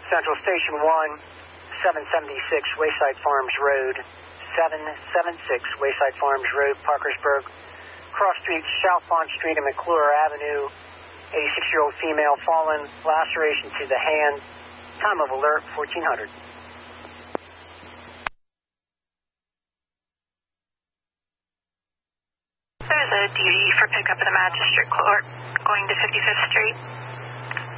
Central Station 1, 776 Wayside Farms Road, 776 Wayside Farms Road, Parkersburg. Cross streets, South Pond Street and McClure Avenue. 86-year-old female fallen, laceration to the hand. Time of alert, 1400. There's a duty for pickup at the Magistrate Court going to 55th Street.